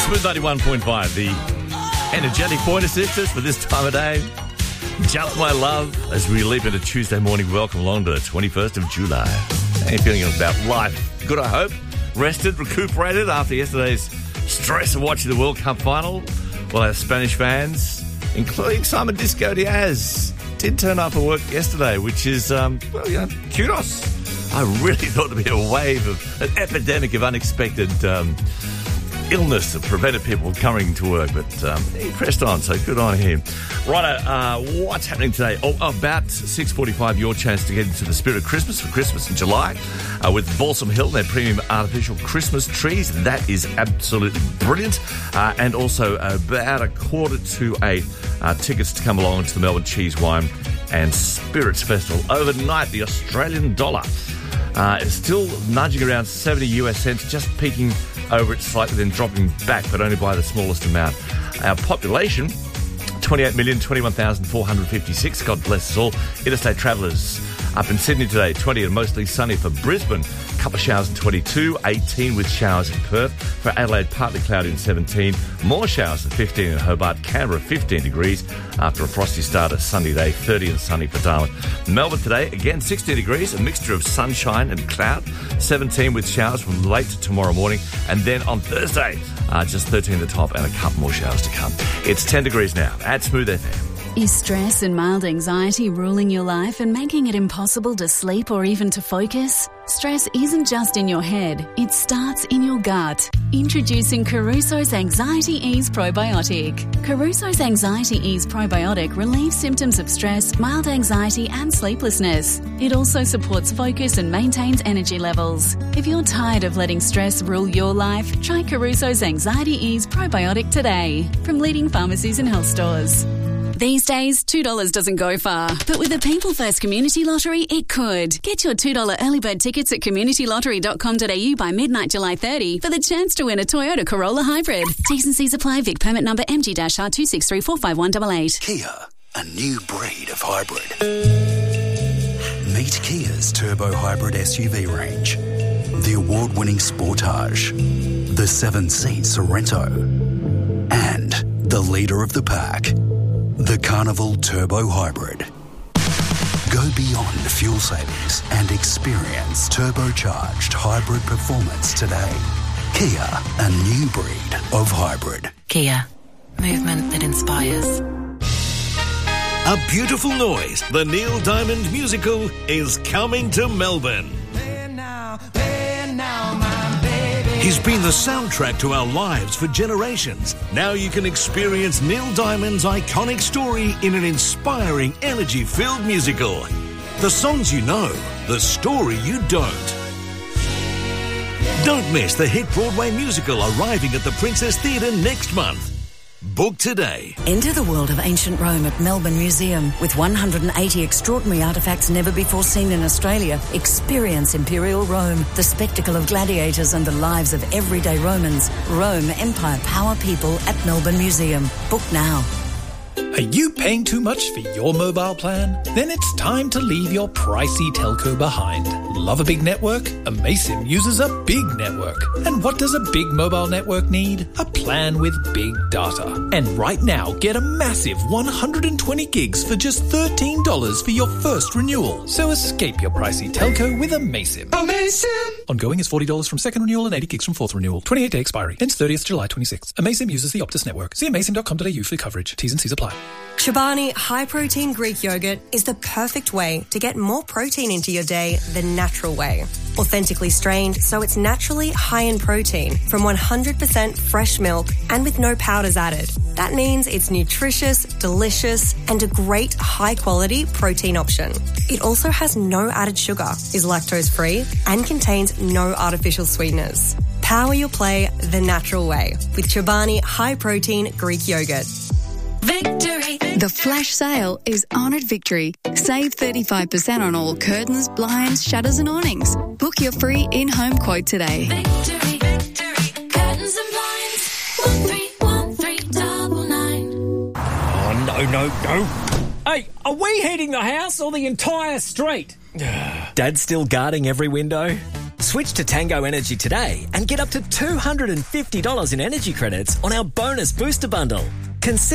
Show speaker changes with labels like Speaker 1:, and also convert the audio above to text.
Speaker 1: Smooth 91.5, the energetic Pointer Sisters for this time of day. Just my love as we leap into Tuesday morning. Welcome along to the 21st of July. How are you feeling about life? Good, I hope. Rested, recuperated after yesterday's stress of watching the World Cup final. Well, our Spanish fans, including Simon Disco Diaz, did turn up for work yesterday, which is, kudos. I really thought there'd be a wave of an epidemic of unexpected illness that prevented people coming to work, but he pressed on, so good on him. Right, what's happening today? About 6:45, your chance to get into the spirit of Christmas for Christmas in July with Balsam Hill, their premium artificial Christmas trees. That is absolutely brilliant. And also about 1:45 tickets to come along to the Melbourne Cheese, Wine and Spirits Festival. Overnight, the Australian dollar is still nudging around 70 US cents, just peaking over it slightly, then dropping back, but only by the smallest amount. Our population, 28,021,456. God bless us all. Interstate travellers up in Sydney today, 20 and mostly sunny for Brisbane. A couple of showers in 22, 18 with showers in Perth. For Adelaide, partly cloudy in 17. More showers in 15 in Hobart. Canberra, 15 degrees after a frosty start of Sunday day, 30 and sunny for Darwin. Melbourne today, again, 16 degrees, a mixture of sunshine and cloud. 17 with showers from late to tomorrow morning. And then on Thursday, just 13 at the top and a couple more showers to come. It's 10 degrees now at Smooth FM.
Speaker 2: Is stress and mild anxiety ruling your life and making it impossible to sleep or even to focus? Stress isn't just in your head, it starts in your gut. Introducing Caruso's Anxiety Ease Probiotic. Caruso's Anxiety Ease Probiotic relieves symptoms of stress, mild anxiety and sleeplessness. It also supports focus and maintains energy levels. If you're tired of letting stress rule your life, try Caruso's Anxiety Ease Probiotic today from leading pharmacies and health stores. These days, $2 doesn't go far. But with the People First Community Lottery, it could. Get your $2 early bird tickets at communitylottery.com.au by midnight July 30 for the chance to win a Toyota Corolla Hybrid. T's and C's apply. Vic permit number MG-R26345188.
Speaker 3: Kia, a new breed of hybrid. Meet Kia's Turbo Hybrid SUV range. The award-winning Sportage. The 7-seat Sorento. And the leader of the pack. The Carnival Turbo Hybrid. Go beyond fuel savings and experience turbocharged hybrid performance today. Kia, a new breed of hybrid.
Speaker 4: Kia, movement that inspires.
Speaker 5: A Beautiful Noise, the Neil Diamond musical, is coming to Melbourne. He's been the soundtrack to our lives for generations. Now you can experience Neil Diamond's iconic story in an inspiring, energy-filled musical. The songs you know, the story you don't. Don't miss the hit Broadway musical arriving at the Princess Theatre next month. Book today.
Speaker 4: Enter the world of ancient Rome at Melbourne Museum. With 180 extraordinary artefacts never before seen in Australia, experience Imperial Rome, the spectacle of gladiators and the lives of everyday Romans. Rome, Empire, Power, People at Melbourne Museum. Book now.
Speaker 6: Are you paying too much for your mobile plan? Then it's time to leave your pricey telco behind. Love a big network? Amaysim uses a big network. And what does a big mobile network need? A plan with big data. And right now, get a massive 120 gigs for just $13 for your first renewal. So escape your pricey telco with Amaysim. Amaysim! Ongoing is $40 from second renewal and 80 gigs from fourth renewal. 28-day expiry. Ends 30th July 26. Amaysim uses the Optus network. See amaysim.com.au for coverage. T's and C's apply.
Speaker 7: Chobani high-protein Greek yogurt is the perfect way to get more protein into your day the natural way. Authentically strained, so it's naturally high in protein from 100% fresh milk and with no powders added. That means it's nutritious, delicious, and a great high-quality protein option. It also has no added sugar, is lactose-free, and contains no artificial sweeteners. Power your play the natural way with Chobani high-protein Greek yogurt.
Speaker 2: Victory! The flash sale is on at Victory. Save 35% on all curtains, blinds, shutters and awnings. Book your free in-home quote today. Victory, Victory, curtains and blinds, 131399.
Speaker 8: Oh, no. Hey, are we heating the house or the entire street?
Speaker 9: Dad's still guarding every window? Switch to Tango Energy today and get up to $250 in energy credits on our bonus booster bundle. Consider